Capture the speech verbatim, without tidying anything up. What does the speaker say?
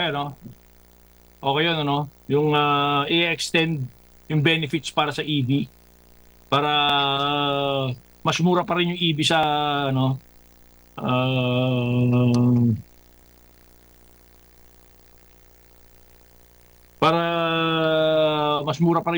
Okay, ano? Okay yun, ano? Yung ah, i-extend yung benefits para sa E V para mas mura pa rin yung E V sa ano ah, para mas mura pa rin